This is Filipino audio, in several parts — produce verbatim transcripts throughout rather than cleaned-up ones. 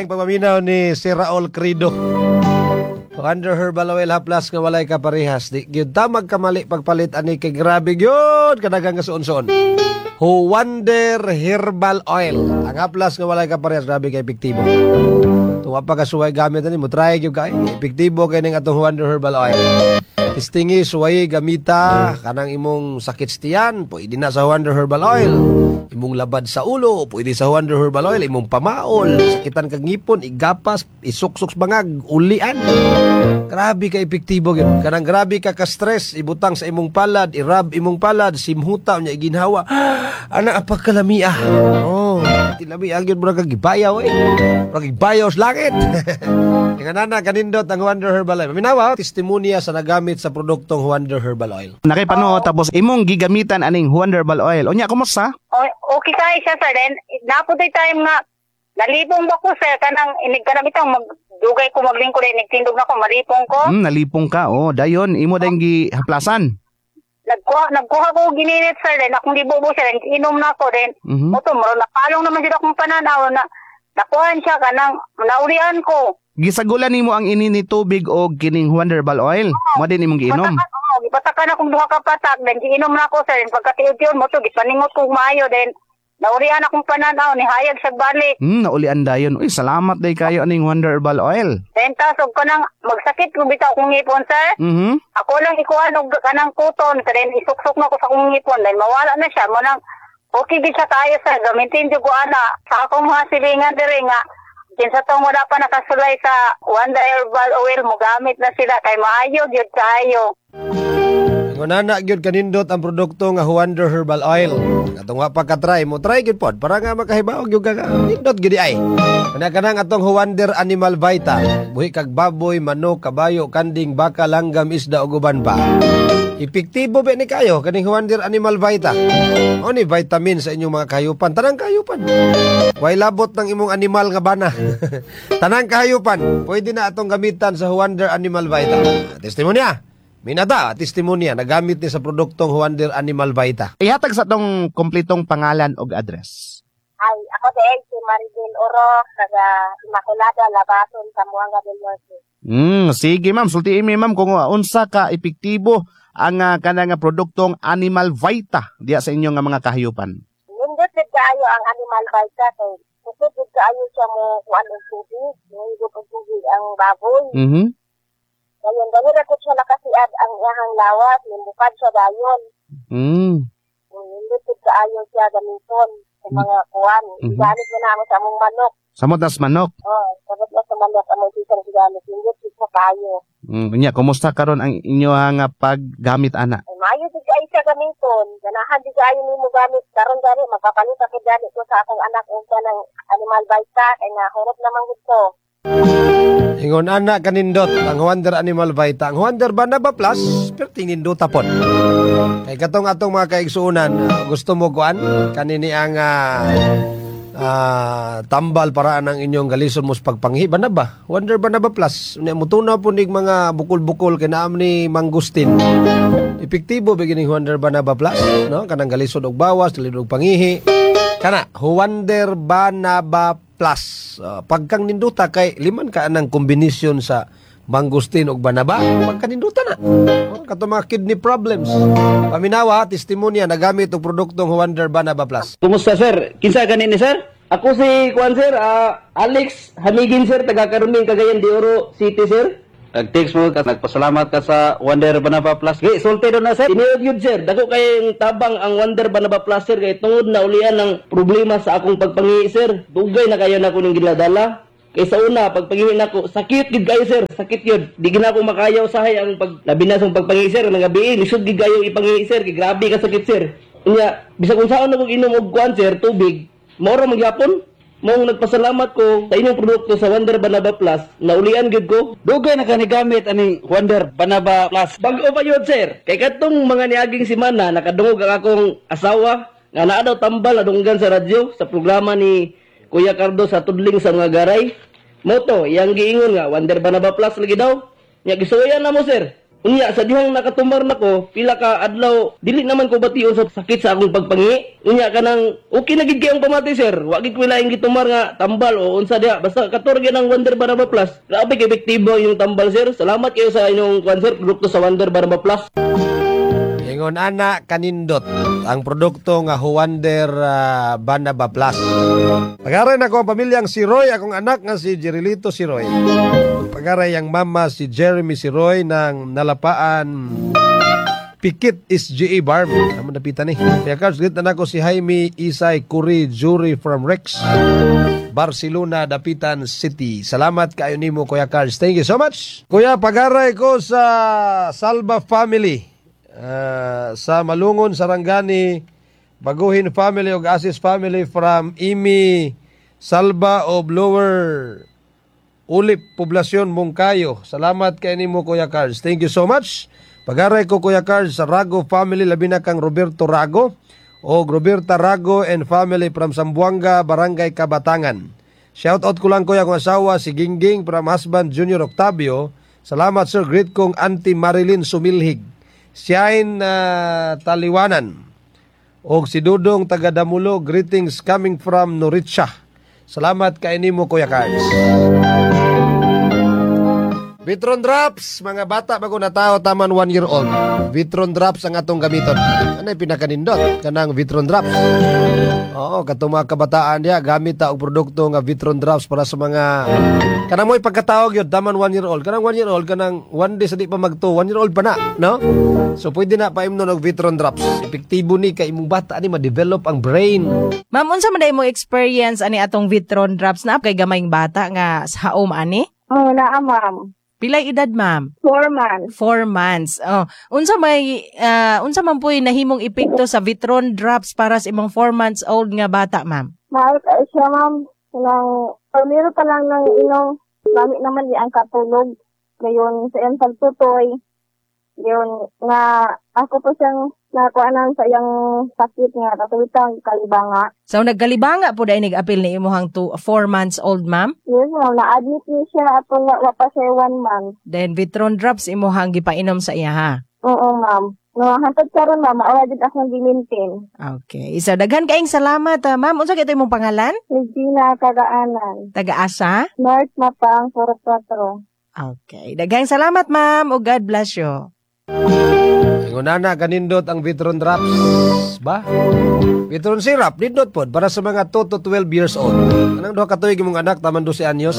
Laing pagmaminaw ni si Raul Crido. Wonder Herbal Oil Haplas nga walay kaparehas. Di gyud tamag kamali pagpalit ani kay grabe gyud kadagang nga suon-suon. Wonder Herbal Oil. Ang haplas nga walay kaparehas grabe kay epektibo. Tuwa pa kasuway gamit ani mo try gyud kay epektibo kay ning atong Wonder Herbal Oil. Tistingi suway gamita kanang imong sakit tiyan, pwede na sa Wonder Herbal Oil. Imong labad sa ulo, pwede sa Wonder Herbal Oil. Imong pamaol, sakitan kag ngipon, igapas, isuksuks bangag, ulian. Grabe ka epektibo gyud. Kanang grabe ka ka-stress, ibutang sa imong palad, irab imong palad, simhuta nya iginhawa. Ana apa kalamia. Oh, tilami gyud mura kag gibayaw eh. Mura gibayaw sa langit. Nga nana kanindot ang Wonder Herbal Oil. Minawa, testimonya sa nagamit sa produktong Wonder Herbal Oil. Nakipano oh. Tapos imong gigamitan aning Wonder Herbal Oil. Unya kumusta? Okay kay siya sir. Then naputoy time nga nalipong ba ko sir kanang inig kanang bitang magdugay ko maglingkod inig tindog na ko malipong ko. Hmm, nalipong ka. Oh, dayon imo dayong gihaplasan. Nagkuha nagkuha ko gininit sir. Then akong gibubo sir. Then inom na ko then. Mm-hmm. Oto maro napalong naman jud akong pananaw na nakuhaan siya kanang naulian ko. Gisagulan nimo ang ini ni tubig o kining Wonder Herbal Oil. Mo din imong giinom. Oo, gipatakan akong duha ka patak then giinom na ko sir. Pagkatiud yun mo to gipaningot ko maayo then naulian akong pananaw ni hayag sa balik. Hmm, naulian dayon. Uy, salamat day kayo aning Wonder Herbal Oil. Then tasog ko nang magsakit ko bitaw akong ngipon sir. Mhm. Ako lang ikuha og kanang kuton then isuksok na ko sa akong ngipon then mawala na siya mo nang okay gid siya tayo sir. Gamitin jud ko ana sa akong mga silingan diri nga kinsa tong wala pa nakasulay sa Wonder Herbal Oil mo gamit na sila kay maayo gyud kaayo. Ngunana gyud kanindot ang produkto nga Wonder Herbal Oil. Atong wa pa ka-try mo try gyud pod para nga makahibaw gyud ka nindot gyud ay. Kana kanang atong Wonder Animal Vita. Buhi kag baboy, manok, kabayo, kanding, baka, langgam, isda ug uban pa. Epektibo ba ni kayo kaning Wonder Animal Vita? O ni vitamin sa inyong mga kahayupan, tanang kahayupan. Way labot ng imong animal nga bana. Tanang kahayupan, pwede na atong gamitan sa Wonder Animal Vita. Testimonya. Minata, testimonya nagamit ni sa produktong Wonder Animal Vita. Ihatag sa tong kompletong pangalan ug address. Ay, ako din si Maribel Oro, taga Immaculada, Labason, Zamboanga del Norte. Hmm, sige ma'am, sultiin mi ma'am kung uh, unsa ka epektibo ang uh, kanang produktong Animal Vita diya sa inyong uh, mga kahayupan. Nindot gid kaayo ang Animal Vita kay kusog gid kaayo siya mo kuan og tubig, higop og tubig ang baboy. Mhm. Dayon dali ra ko siya nakasiad ang iyang lawas, limbukad siya dayon. Hmm. Nindot gid kaayo siya gamiton sa mga kuan. Mm-hmm. Gamit mo na mo sa among manok. Samot nas manok. Oh, sabot na sa manok ang mga isang gamit. Nindot gid sa kaayo. Hmm, unya kumusta karon ang inyo nga paggamit ana? Ay, maayo gid kaayo siya gamiton. Ganahan gid kaayo nimo gamit karon gani makapalit ka gani ko sa akong anak ug kanang Animal Vita kay nga hirap naman gud ko. Ingon anak kanindot ang Wonder Animal Vita. Ang Wonder Banaba Plus, perting nindot tapon. Kay katong atong mga kaigsuunan, uh, gusto mo kuan kanini ang uh, uh, tambal para ang inyong galison mo sa pagpanghi. Banaba, Wonder Banaba Plus. Unya mo tunaw po nig mga bukol-bukol kay naam ni Mangustin. Epektibo begining Wonder Banaba Plus, no? Kanang galison og bawas, dili og pangihi. Kana, Wonder Banaba Plus. Uh, pagkang ninduta kay liman ka anang kombinasyon sa mangustin ug banaba, pagka ninduta na. Oh, kato mga kidney problems. Paminawa, testimonya nagamit og produktong Wonder Banaba Plus. Kumusta sir? Kinsa ganin ni sir? Ako si Juan sir, uh, Alex Hamigin sir, taga Karuming, Cagayan de Oro City sir. Nag-text mo ka, nagpasalamat ka sa Wonder Banaba Plus. Okay, soltero na sir. Iniod yun sir. Dako kayong tabang ang Wonder Banaba Plus sir. Kaya tungod na ulian ng problema sa akong pagpangi sir. Dugay na kayo na ko ng ginadala. Kaya sa una, pagpangi na ko, sakit gid kayo sir. Sakit yun. Di gina ko makayaw sahay ang pag, labi na sa pagpangi sir. Nagabi, lisod gid kayo ipangi sir. Kaya grabe ka sakit sir. Kanya, bisa kung saan na kong inom og kuan sir, tubig. Maura magyapon. Mong nagpasalamat ko sa inyong produkto sa Wonder Banaba Plus, naulian gid ko. Dugay na kanigamit ani Wonder Banaba Plus. Bag-o pa yun, sir. Kay katong mga niaging simana, nakadungog ang akong asawa, nga naa daw tambal na dunggan sa radyo, sa programa ni Kuya Cardo sa Tudling sa mga garay. Moto, iyang giingon nga, Wonder Banaba Plus lagi daw. Nya gisuwayan na mo, sir. Unya sa dihang nakatumar nako, pila ka adlaw, dili naman ko bation sa sakit sa akong pagpangi. Unya kanang okay na gid kayong pamati sir. Wa gid ko laing gitumar nga tambal o unsa diha. Basta katorge ng Wonder Baraba Plus. Grabe kay epektibo yung tambal sir. Salamat kayo sa inyong kwan sir, produkto sa Wonder Baraba Plus. Ingon ana kanindot ang produkto nga Wonder uh, Baraba Plus. Pagaray na ko ang pamilyang si Roy, akong anak nga si Jerilito si Roy. Pagaray ang mama si Jeremy si Roy ng Nalapaan Pikit is G A Barb. Naman napitan ni. Kaya cards, greet na ko si Jaime Isay Kuri Jury from Rex, Barcelona, Dapitan City. Salamat kayo nimo Kuya Cards. Thank you so much. Kuya, pagaray ko sa Salva family. Uh, sa Malungon, Sarangani, Baguhin family o Asis family from Imi Salva of Lower Ulip, Poblasyon, Mungkayo. Salamat kay nimo Kuya Cards. Thank you so much. Pagaray ko Kuya Cards sa Rago family, labi na kang Roberto Rago o Roberta Rago and family from Sambuanga, Barangay Kabatangan. Shout out ko lang Kuya kong asawa si Gingging from husband Junior Octavio. Salamat sir. Greet kong Auntie Marilyn Sumilhig, Siyain uh, Taliwanan o si Dudong Tagadamulo. Greetings coming from Noritsa. Salamat kay nimo Kuya Cards. Vitron Drops, mga bata bago na tao taman one year old. Vitron Drops ang atong gamiton. Ano yung pinakanindot? Kanang Vitron Drops. Oo, katong mga kabataan niya, gamit ta og produkto nga Vitron Drops para sa mga kanang mo'y pagkatawag yun, taman one year old. Kanang one year old, kanang one day sa di pa magto, one year old pa na, no? So pwede na paimnon og Vitron Drops. Epektibo ni kay imong bata ani ma-develop ang brain. Ma'am, unsa man day mo experience ani atong Vitron Drops na kay gamayng bata nga sa home ani? Oo, naa, ma'am. Pilay edad, ma'am? Four months. Four months. Oh, unsa may uh, unsa man po'y nahimong epekto sa Vitron Drops para sa imong four months old nga bata, ma'am? Mahal ka siya, ma'am. Nang pamiro pa lang ng inom, gamit naman di ang katulog. Ngayon, sa iyang pagtutoy, yun, nga ako po siyang nakuanan sa iyang sakit nga, katulitang kalibanga. So, nagkalibanga po dahil nag-apil ni imuhang to four months old, ma'am? Yes, ma'am. Na-admit niya siya at wa pa siya one month. Then, Vitron Drops imuhang gipainom sa iya, ha? Oo, ma'am. No, hantod karon ma'am, mauwa din akong gimintin. Okay. So, daghan kaing salamat, ha, ma'am. Unsa kito imong pangalan? Regina Kagaanan. Taga-asa? North Mapang, four four. Okay. Daghang salamat, ma'am. O God bless you. Ngunana kanindot ang Vitron Drops ba? Vitron Syrup nindot pod para sa mga two to twelve years old. Anang duha ka tuig imong anak taman twelve anyos.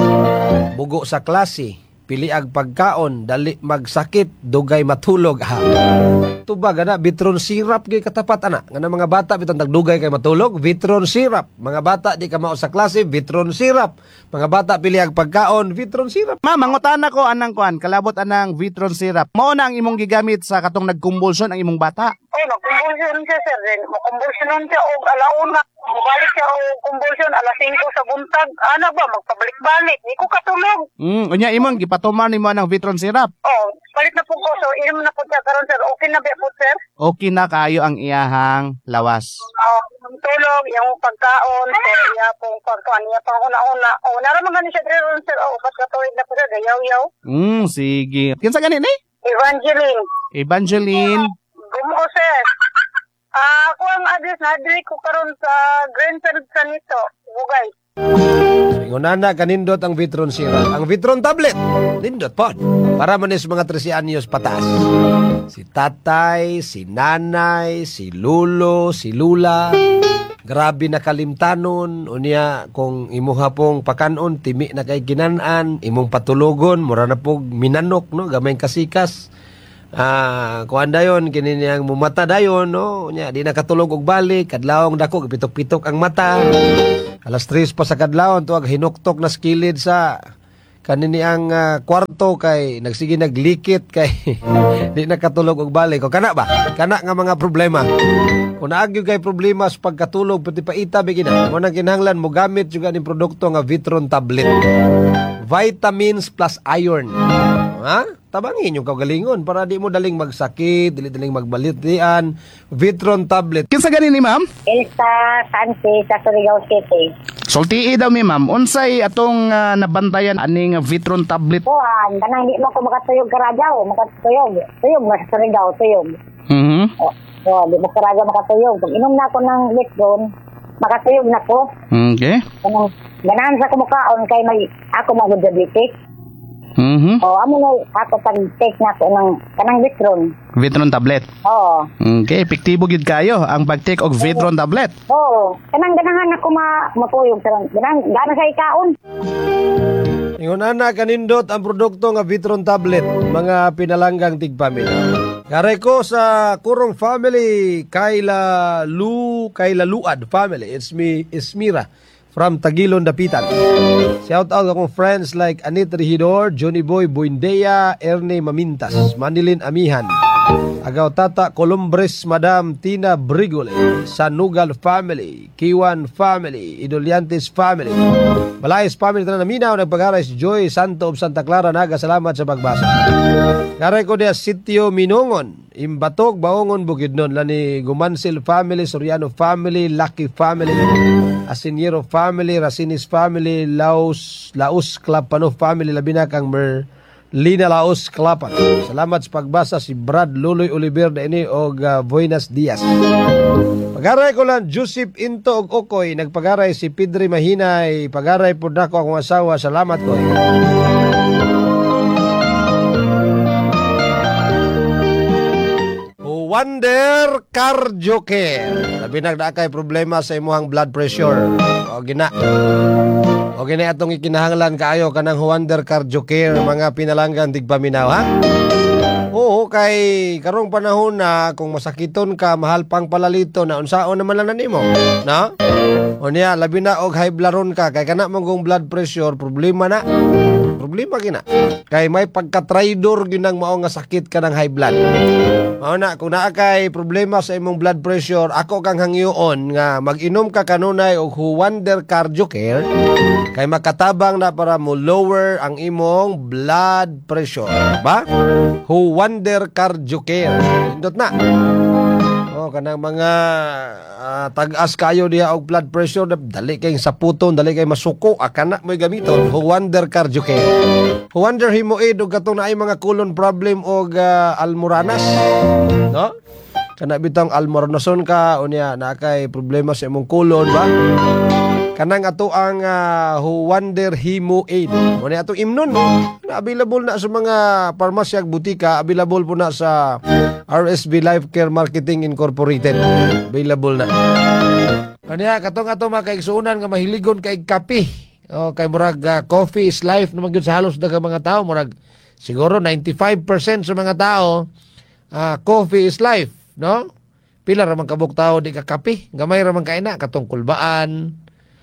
Bugo sa klase, piliag pagkaon, dali magsakit, dugay matulog. Ha. Tubag ana Vitron Syrup gyud katapat ana. Nga mga bata biton tagdugay kay matulog, Vitron Syrup. Mga bata di ka mao sa klase, Vitron Syrup. Mga bata piliag pagkaon, Vitron Syrup. Ma'am, mangutan ako anang kuan, kalabot anang Vitron syrup. Mao na ang imong gigamit sa katong nagkumbulsyon ang imong bata. Ay, nagkumbulsyon siya, sir. Then, makumbulsyonon siya o alauna. Mabalik siya o kumbulsyon alas singko sa buntag. Ano ba, magpabalik-balik. Di ko katulog. Mm, unya imong gipatumar nimo anang Vitron syrup. Oh, palit na po ko. So, inom na po siya karon, sir. Okay na ba po, sir? Okay na kayo ang iyahang lawas. Oh, tulog, yung pagkaon, sir, iya pong pagkaon, iya pang una-una. Oh, naraman ganun siya, sir. Oh, upat katuwid na po, sir. Gayaw-yaw. Mm, sige. Kinsa ganin eh? Evangeline. Evangeline. Gumo, sir. Ah, ako ang address na address ko karon sa Grand San nito, Bugay. Ngunana kanindot ang Vitron Syrup. Ang Vitron tablet nindot pod. Para man is mga thirteen anyos pataas. Si tatay, si nanay, si lulo, si lula. Grabe na kalimtanon. Unya kung imuha pong pakanon, timi na kay ginanan, imong patulogon, mura na pog minanok, no? Gamay kasikas. Ah, kuan dayon kini niyang mumata dayon, no? Nya di nakatulog og balik, kadlawong dako pitok-pitok ang mata. Alas tres pa sa kadlawon tuag hinuktok na skilid sa kanini ang uh, kwarto kay nagsige naglikit kay di nakatulog og balik. O kana ba? Kana nga mga problema. Kung naagyo kay problema sa pagkatulog pati paita bigina, mo nang kinahanglan mo gamit juga ning produkto nga Vitron tablet. Vitamins plus iron. Ha? Tabangin yung kagalingon para di mo daling magsakit, dili daling magbalitian. Vitron tablet. Kinsa ganin ni ma'am? Elsa Santi sa Surigao City. Sulti daw mi ma'am, unsay atong ah, nabantayan aning Vitron tablet? Kuhan, kanang di mo ko makatuyog karadyaw, makatuyog. Tuyog, mas sarigaw, tuyog. Mhm. O, o, di mo karadyaw makatuyog. Pag inom na ako ng Vitron, makatuyog na ko. Okay. Kanang, ganahan sa kumukaon kay may, ako mag-diabetic. Mhm. O, amo na ako pag-take na ko ng kanang Vitron. Vitron tablet. Oo. Okay, epektibo gid kayo ang pag-take og Vitron tablet. Oo. Kanang ganahan ako ma matuyog. Kanang, ganahan, ganahan sa ikaon. Ingon ana kanindot ang produkto nga Vitron tablet, mga pinalanggang tigpaminaw. Kare ko sa Kurong family, Kayla Lu, Kayla Luad family. It's me, Ismira from Tagilon, Dapitan. Shout out akong friends like Anit Regidor, Johnny Boy Buindea, Erne Mamintas, Manilin Amihan, Agaw Tata Columbres, Madam Tina Brigole, Sanugal family, Kiwan family, Idoliantes family, Malayas family na naminaw, nagpag-aray si Joy Santo of Santa Clara, naga salamat sa pagbasa. Karay ko dia Sitio Minongon, Imbatog, Baongon, Bukidnon, lani Gumansil family, Soriano family, Lucky family, Asiniero family, Rasinis family, Laos, Laos Clapano family, labi na kang Merlina Laos Clapan. Salamat sa pagbasa si Brad Luloy Oliver na ini og uh, Buenas Dias. Pagaray ko lang Joseph Into og Okoy, nagpagaray si Pedri Mahinay, pagaray po na ko akong asawa, salamat ko. Wonder Cardio Care. Labi na kay problema sa imuhang blood pressure. O gina. O gina atong ikinahanglan kaayo kanang Wonder Cardio Care, mga pinalanggan tigpaminaw ha. Oo, kay karong panahon na kung masakiton ka, mahal pang palalito na unsaon naman lang nimo, no? O niya, labi na og high blood ka, kay kana mong blood pressure, problema na. Problema gina. Kay may pagka-traidor ginang mao nga sakit ka ng high blood. Mao na, kung naa kay problema sa imong blood pressure, ako kang hangyoon nga mag-inom ka kanunay og Wonder Cardio Care, kay makatabang na para mo lower ang imong blood pressure. Ba? Wonder Cardio Care. Indot na. Oh, kanang mga uh, tag-as kayo diha og blood pressure, dali kay saputon, dali kay masuko, akana mo'y gamiton Wonder Cardio Care. Wonder Himoid og katong naay mga colon problem og uh, almoranas, no? Kana bitang almoranason ka unya na kay problema sa imong colon ba? Kanang ato ang uh, Wonder Hemo-Aid. Muna atong imnon mo. Na available na sa mga parmasya at butika. Available po na sa R S B Life Care Marketing Incorporated. Available na. Kanya, katong ato mga kaigsuunan nga mahiligon kay kape. O, kay murag uh, coffee is life naman yun sa halos daga mga tao. Murag siguro ninety-five percent sa mga tao uh, coffee is life. No? Pila ramang kabuk tao di ka kape. Gamay ramang kaina. Katong kulbaan.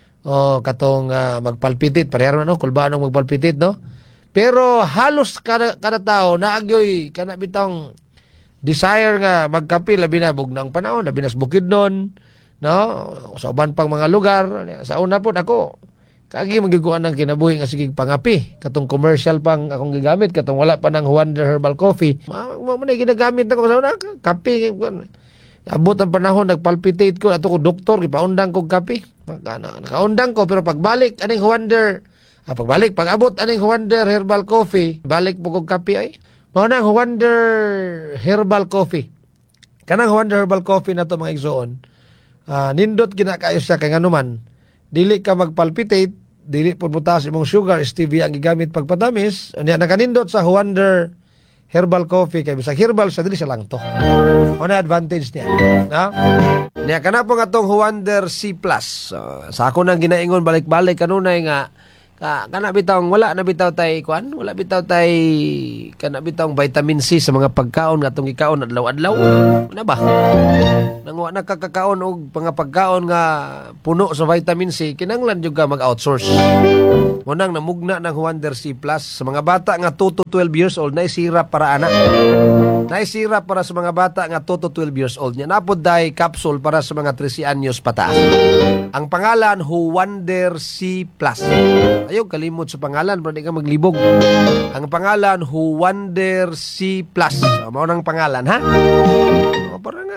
O katong uh, magpalpitit, parehara no, kulbaan ang magpalpitit, no? Pero halos kada, kada tao naagyoy kana bitang desire nga magkape, labi na bugnang panahon, labi na sa Bukidnon, no? Sa uban pang mga lugar. Sa una po ako kagi magiguan ng kinabuhi nga sige pangapi, katong commercial pang akong gigamit, katong wala pa ng Wonder Herbal Coffee. Mo man ginagamit nako sa una, kape. Abot ang panahon, nagpalpitate ko, ato ko doktor, ipaundang kong kape. Nakaundang ko, pero pagbalik, aning Wonder, ah, pagbalik, pag-abot, aning Wonder Herbal Coffee, balik po kong kape ay. Mauna ang Wonder Herbal Coffee. Kanang Wonder Herbal Coffee na to mga igsoon, ah, nindot kinakayo siya kay nganuman, dili ka magpalpitate, dili po butas imong sugar, stevia ang gigamit pagpatamis, niya nakanindot sa Wonder Herbal Coffee, kay bisag herbal sa dili siya lang to. Ano advantage niya? No? Niya kana po nga tong Wonder C Plus. So, sa ako nang ginaingon balik-balik kanunay nga ka kana bitawng wala na bitaw tay kuan, wala bitaw tay kana bitawng vitamin C sa mga pagkaon nga tong ikaon adlaw-adlaw. Ano ba? Nang wa nakakakaon og mga pagkaon nga puno sa vitamin C, kinanglan jud ka mag-outsource. Munang namugna ng Wonder C Plus sa mga bata nga two to twelve years old, na sirap para ana. Na sirap para sa mga bata nga two to twelve years old. Nya napod day capsule para sa mga thirteen anyos pataas. Ang pangalan Wonder C Plus. Ayaw kalimot sa pangalan, pero di ka maglibog. Ang pangalan Wonder C Plus. So, mao nang pangalan ha. O, para nga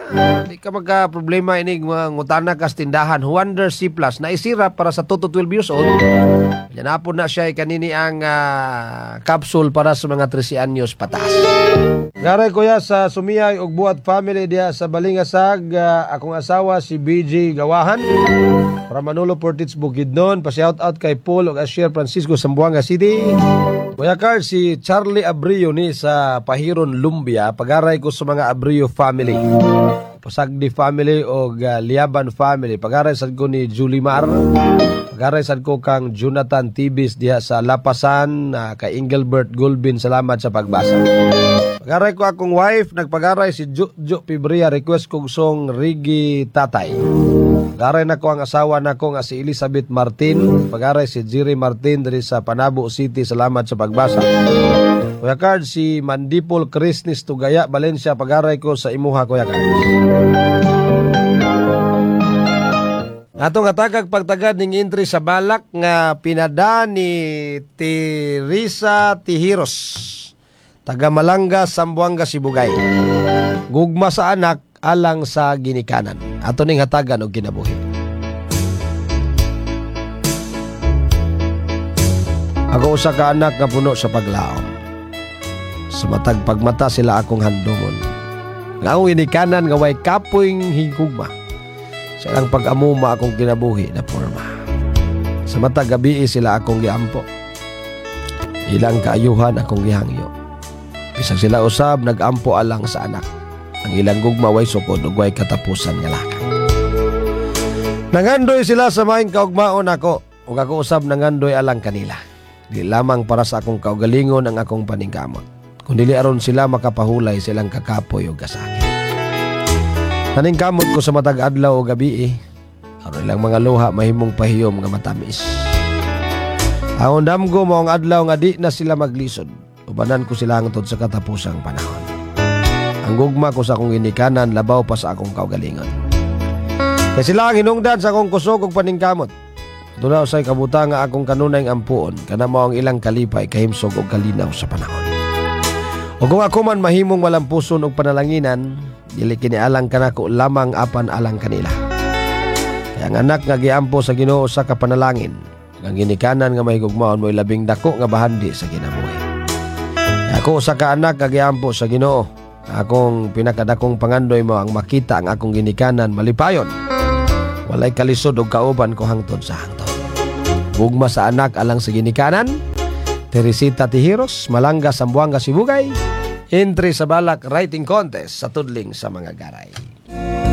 Di ka magka-problema inig mga ngutana kas tindahan. Wonder C Plus na isirap para sa two to twelve years old. Yan na po na siya kanini ang ah, capsule para sa mga thirteen anyos patas. Garay kuya sa Sumiyay ug buhat family diya sa Balingasag, ah, akong asawa si B J Gawahan para Manolo Portits Bukidnon, pa shout out kay Paul ug Asher Francisco Sambuanga City. Kuya Carl, si Charlie Abrio ni sa Pahiron Lumbia, pagaray ko sa mga Abrio family. Pasagdi family o uh, Liaban family. Pagaray sad ko ni Julimar. Pagaray sad ko kang Jonathan Tibis diha sa Lapasan, uh, kay Engelbert Gulbin, salamat sa pagbasa. Pagaray ko akong wife, nagpagaray si Jojo Pibria, request kong song Rigi Tatay. Pagaray na ko ang asawa na ko nga si Elizabeth Martin. Pagaray si Jerry Martin dari sa Panabo City, salamat sa pagbasa. Kuya Card, si Mandipol Crisnis Tugaya, Valencia, pagaray ko sa imuha, Kuya Card. Atong atagag pagtagad ning entry sa balak nga pinada ni Teresa Tihiros, taga Malanga, Sambuanga, Sibugay. Gugma sa anak alang sa ginikanan. Ato ning hatagan og kinabuhi. Ako usa ka anak nga puno sa paglaom. Sa matag pagmata sila akong handumon. Nga akong ginikanan nga way kapoyng higugma. Sa ilang pag-amuma akong kinabuhi na forma. Sa matag gabi sila akong giampo. Ilang kaayuhan akong gihangyo. Bisag sila usab nag-ampo alang sa anak. Ang ilang gugma way sukod ug way katapusan nga lakang. Nangandoy sila sa maing kaugmaon ako ug ako usab nangandoy alang kanila. Di lamang para sa akong kaugalingon ang akong paningkamot, kundi aron sila makapahulay silang kakapoy o gasakit. Naningkamot ko sa matag adlaw o gabi eh, aron ilang mga luha mahimong pahiyom nga matamis. Ang damgo mo ang adlaw nga di na sila maglisod, ubanan ko sila hangtod sa katapusang panahon. Ang gugma ko sa akong ginikanan labaw pa sa akong kaugalingon. Kaya sila ang hinungdan sa akong kusog ug paningkamot. Doon usay kabuta nga akong kanunay ampuon, kana mao ang ilang kalipay, kahimsog ug kalinaw sa panahon. O kung ako man mahimong malampuson og panalanginan, dili kini alang kanako lamang apan alang kanila. Kaya ang anak nga giampo sa Ginoo sa kapanalangin, ang ginikanan nga mahigugmaon mo'y labing dako nga bahandi sa kinabuhi. Kaya ako sa kaanak nga giampo sa Ginoo, akong pinakadakong pangandoy mo ang makita ang akong ginikanan malipayon. Walay kalisod og kauban ko hangtod sa hangtod. Gugma sa anak alang sa ginikanan, Teresita Tihiros, Malanga, Sambuanga, Sibugay. Entry sa balak writing contest sa tudling sa mga garay.